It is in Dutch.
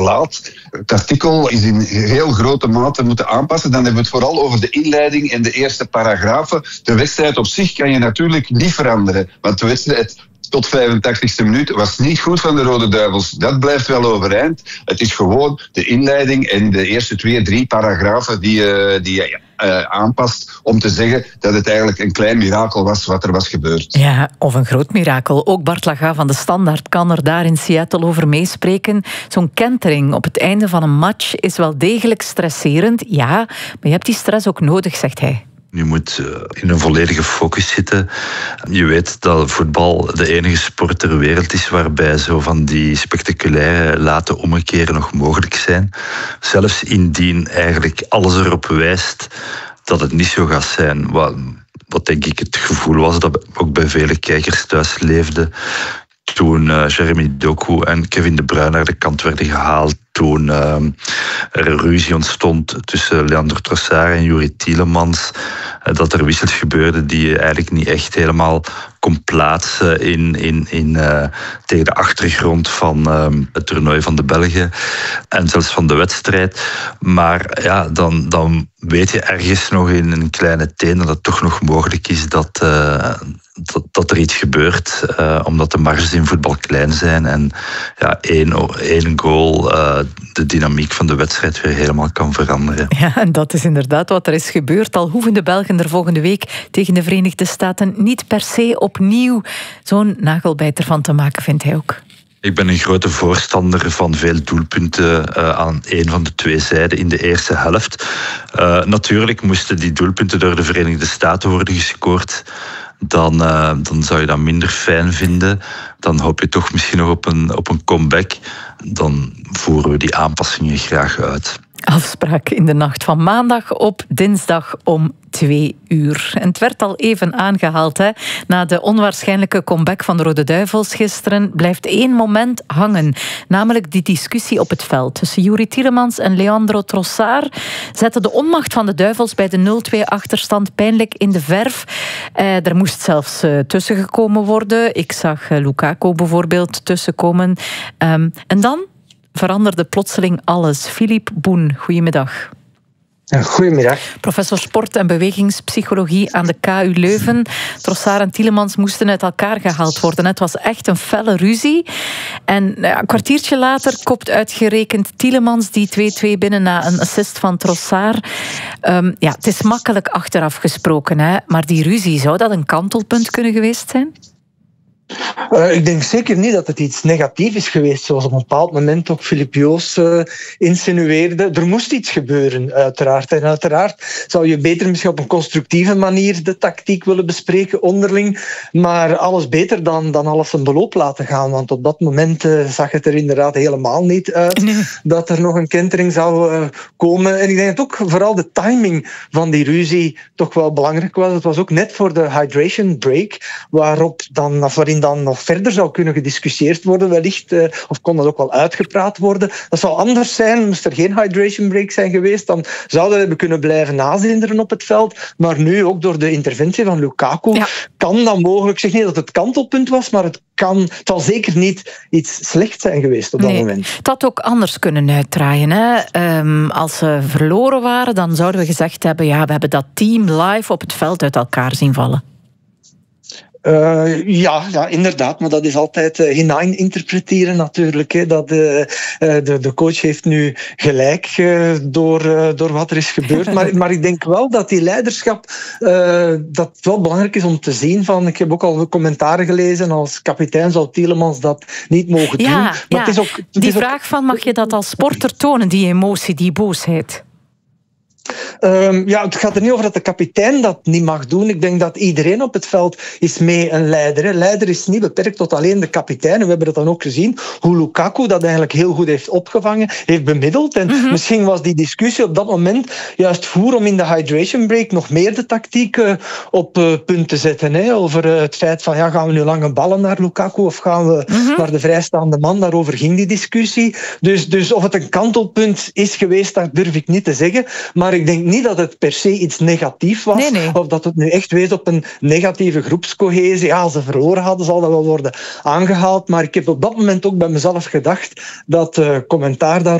laat. Het artikel is in heel grote mate moeten aanpassen. Dan hebben we het vooral over de inleiding en de eerste paragrafen. De wedstrijd op zich kan je natuurlijk niet veranderen. Want de wedstrijd tot 85e minuut was niet goed van de Rode Duivels. Dat blijft wel overeind. Het is gewoon de inleiding en de eerste 2-3 paragrafen die je aanpast om te zeggen dat het eigenlijk een klein mirakel was wat er was gebeurd. Ja, of een groot mirakel. Ook Bart Laga van de Standaard kan er daar in Seattle over meespreken. Zo'n kentering op het einde van een match is wel degelijk stresserend. Ja, maar je hebt die stress ook nodig, zegt hij. Je moet in een volledige focus zitten. Je weet dat voetbal de enige sport ter wereld is waarbij zo van die spectaculaire late omkeren nog mogelijk zijn. Zelfs indien eigenlijk alles erop wijst dat het niet zo gaat zijn. Wat denk ik het gevoel was dat ook bij vele kijkers thuis leefde. Toen Jeremy Doku en Kevin De Bruyne naar de kant werden gehaald. Toen er een ruzie ontstond tussen Leandro Trossard en Youri Tielemans. Dat er wissels gebeurden die je eigenlijk niet echt helemaal kon plaatsen tegen de achtergrond van het toernooi van de Belgen. En zelfs van de wedstrijd. Maar ja, dan weet je ergens nog in een kleine teen dat het toch nog mogelijk is dat er iets gebeurt. Omdat de marges in voetbal klein zijn. En ja, één goal de dynamiek van de wedstrijd weer helemaal kan veranderen. Ja, en dat is inderdaad wat er is gebeurd. Al hoeven de Belgen er volgende week tegen de Verenigde Staten niet per se opnieuw zo'n nagelbijter van te maken, vindt hij ook. Ik ben een grote voorstander van veel doelpunten aan een van de twee zijden in de eerste helft. Natuurlijk moesten die doelpunten door de Verenigde Staten worden gescoord. Dan zou je dat minder fijn vinden. Dan hoop je toch misschien nog op een comeback. Dan voeren we die aanpassingen graag uit. Afspraak in de nacht van maandag op dinsdag om 2 uur. En het werd al even aangehaald. Hè. Na de onwaarschijnlijke comeback van de Rode Duivels gisteren blijft één moment hangen. Namelijk die discussie op het veld tussen Youri Tielemans en Leandro Trossard. Zette de onmacht van de Duivels bij de 0-2 achterstand pijnlijk in de verf. Er moest zelfs tussengekomen worden. Ik zag Lukaku bijvoorbeeld tussenkomen. En dan veranderde plotseling alles. Philippe Boen, goedemiddag. Goedemiddag. Professor sport- en bewegingspsychologie aan de KU Leuven. Trossard en Tielemans moesten uit elkaar gehaald worden. Het was echt een felle ruzie. En een kwartiertje later kopt uitgerekend Tielemans die 2-2 binnen na een assist van Trossard. Het is makkelijk achteraf gesproken, hè? Maar die ruzie, zou dat een kantelpunt kunnen geweest zijn? Ik denk zeker niet dat het iets negatiefs is geweest, zoals op een bepaald moment ook Filip Joos insinueerde. Er moest iets gebeuren, uiteraard. En uiteraard zou je beter misschien op een constructieve manier de tactiek willen bespreken onderling, maar alles beter dan alles zijn beloop laten gaan. Want op dat moment zag het er inderdaad helemaal niet uit dat er nog een kentering zou komen. En ik denk dat ook vooral de timing van die ruzie toch wel belangrijk was. Het was ook net voor de hydration break, waarin dan nog verder zou kunnen gediscussieerd worden wellicht, of kon dat ook wel uitgepraat worden. Dat zou anders zijn, moest er geen hydration break zijn geweest, dan zouden we hebben kunnen blijven nazinderen op het veld. Maar nu, ook door de interventie van Lukaku, kan dat mogelijk, ik zeg niet dat het kantelpunt was, maar het zal zeker niet iets slechts zijn geweest op dat moment. Het had ook anders kunnen uitdraaien. Hè? Als ze verloren waren, dan zouden we gezegd hebben, we hebben dat team live op het veld uit elkaar zien vallen. Ja, inderdaad, maar dat is altijd hinein interpreteren natuurlijk. Hè. Dat de coach heeft nu gelijk door wat er is gebeurd. Maar ik denk wel dat die leiderschap dat het wel belangrijk is om te zien van. Ik heb ook al commentaren gelezen, als kapitein zou Tielemans dat niet mogen doen. Maar het is ook, die vraag van, mag je dat als sporter tonen, die emotie, die boosheid? Het gaat er niet over dat de kapitein dat niet mag doen. Ik denk dat iedereen op het veld is mee een leider. Hè. Leider is niet beperkt tot alleen de kapitein. En we hebben dat dan ook gezien, hoe Lukaku dat eigenlijk heel goed heeft opgevangen, heeft bemiddeld. En misschien was die discussie op dat moment juist voer om in de hydration break nog meer de tactiek op punt te zetten. Hè. Over het feit van, gaan we nu lange ballen naar Lukaku of gaan we naar de vrijstaande man? Daarover ging die discussie. Dus of het een kantelpunt is geweest, dat durf ik niet te zeggen. Maar ik denk niet dat het per se iets negatiefs was. Nee. Of dat het nu echt wees op een negatieve groepscohesie. Ja, als ze verloren hadden, zal dat wel worden aangehaald. Maar ik heb op dat moment ook bij mezelf gedacht dat commentaar daar